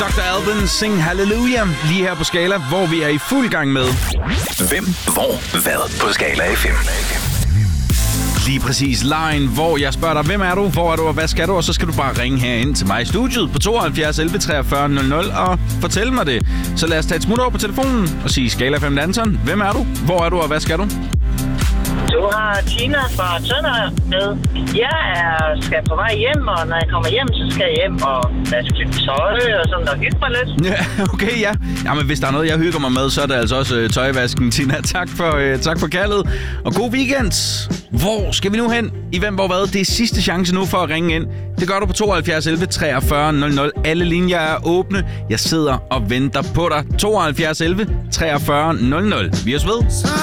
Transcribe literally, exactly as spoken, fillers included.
doktor Alban, Sing Hallelujah, lige her på Skala, hvor vi er i fuld gang med Hvem, hvor, hvad på Skala F M. Lige præcis line, hvor jeg spørger dig, hvem er du, hvor er du, og hvad skal du? Og så skal du bare ringe herind til mig i studiet på tooghalvfjerds elleve treogfyrre nul nul og fortælle mig det. Så lad os tage et smut over på telefonen og sige Skala F M Anton. Hvem er du, hvor er du, og hvad skal du? Du har Tina fra Tønder med. Jeg er, skal på vej hjem, og når jeg kommer hjem, så skal jeg hjem og vaske lidt tøj og sådan, og hygge mig lidt. Ja, okay, ja. Jamen, hvis der er noget, jeg hygger mig med, så er det altså også øh, tøjvasken, Tina. Tak for, øh, tak for kaldet, og god weekend. Hvor skal vi nu hen? I Hvem, hvor, hvad? Det er sidste chance nu for at ringe ind. Det gør du på tooghalvfjerds elleve treogfyrre nul nul. Alle linjer er åbne. Jeg sidder og venter på dig. tooghalvfjerds elleve treogfyrre nul nul. Vi er ved.